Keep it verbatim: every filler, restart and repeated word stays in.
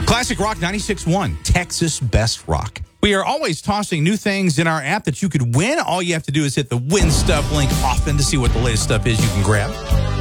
Classic Rock ninety-six point one, Texas Best Rock. We are always tossing new things in our app that you could win. All you have to do is hit the Win Stuff link often to see what the latest stuff is you can grab.